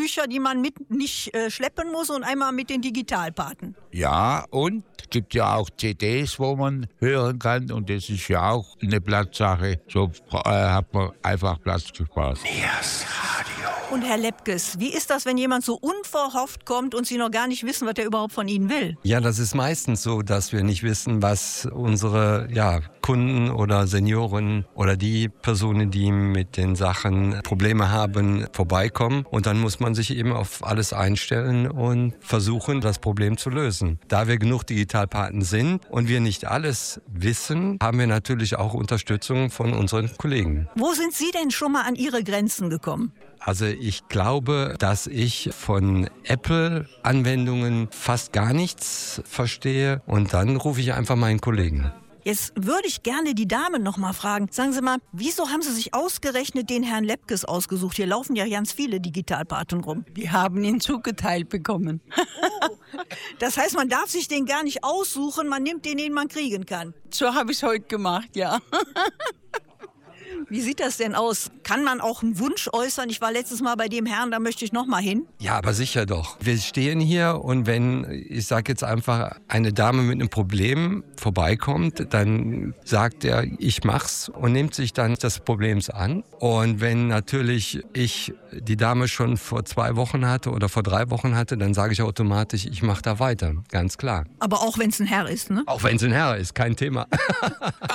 Bücher, die man mit nicht schleppen muss und einmal mit den Digitalpaten. Ja, und es gibt ja auch CDs, wo man hören kann und das ist ja auch eine Platzsache. So hat man einfach Platz gespart. Und Herr Lepkes, wie ist das, wenn jemand so unverhofft kommt und Sie noch gar nicht wissen, was er überhaupt von Ihnen will? Ja, das ist meistens so, dass wir nicht wissen, was unsere Kunden oder Senioren oder die Personen, die mit den Sachen Probleme haben, vorbeikommen. Und dann muss man sich eben auf alles einstellen und versuchen, das Problem zu lösen. Da wir genug Digitalpaten sind und wir nicht alles wissen, haben wir natürlich auch Unterstützung von unseren Kollegen. Wo sind Sie denn schon mal an Ihre Grenzen gekommen? Also ich glaube, dass ich von Apple-Anwendungen fast gar nichts verstehe und dann rufe ich einfach meinen Kollegen. Jetzt würde ich gerne die Damen noch mal fragen. Sagen Sie mal, wieso haben Sie sich ausgerechnet den Herrn Lepkes ausgesucht? Hier laufen ja ganz viele Digitalpaten rum. Die haben ihn zugeteilt bekommen. Das heißt, man darf sich den gar nicht aussuchen, man nimmt den man kriegen kann. So habe ich es heute gemacht, ja. Wie sieht das denn aus? Kann man auch einen Wunsch äußern? Ich war letztes Mal bei dem Herrn, da möchte ich noch mal hin. Ja, aber sicher doch. Wir stehen hier und wenn, ich sage jetzt einfach, eine Dame mit einem Problem vorbeikommt, dann sagt er, ich mach's und nimmt sich dann des Problems an. Und wenn natürlich ich die Dame schon vor 2 Wochen hatte oder vor 3 Wochen hatte, dann sage ich automatisch, ich mache da weiter, ganz klar. Aber auch wenn es ein Herr ist, ne? Auch wenn es ein Herr ist, kein Thema.